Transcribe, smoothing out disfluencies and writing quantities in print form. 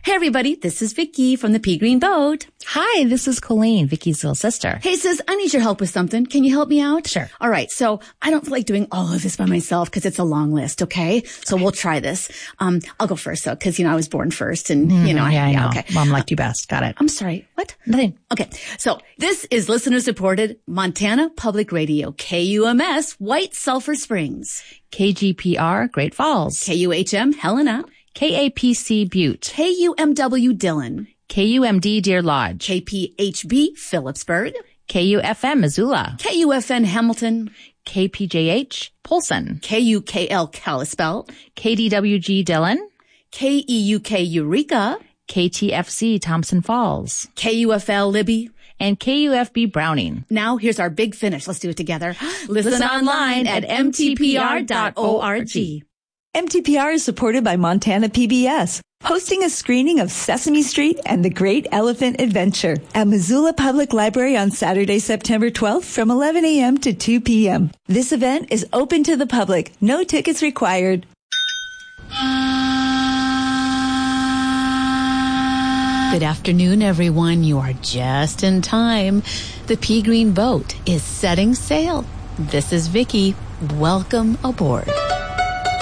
Hey, everybody. This is Vicky from the Pea Green Boat. Hi, this is Colleen, Vicky's little sister. Hey, sis, I need your help with something. Can you help me out? Sure. All right. So I don't feel like doing all of this by myself because it's a long list. Okay. So we'll try this. I'll go first though, because, I was born first and, I know. Okay. Mom liked you best. Got it. I'm sorry. What? Nothing. Okay. So this is listener supported Montana Public Radio, KUMS, White Sulphur Springs. KGPR, Great Falls. KUHM, Helena. KAPC, Butte. KUMW, Dillon. KUMD, Deer Lodge. KPHB, Phillipsburg. KUFM, Missoula. KUFN, Hamilton. KPJH, Polson. KUKL, Kalispell. KDWG, Dillon. KEUK, Eureka. KTFC, Thompson Falls. KUFL, Libby. And KUFB, Browning. Now here's our big finish. Let's do it together. Listen online at mtpr.org. MTPR is supported by Montana PBS, hosting a screening of Sesame Street and the Great Elephant Adventure at Missoula Public Library on Saturday, September 12th from 11 a.m. to 2 p.m. This event is open to the public. No tickets required. Good afternoon, everyone. You are just in time. The Pea Green Boat is setting sail. This is Vicky. Welcome aboard.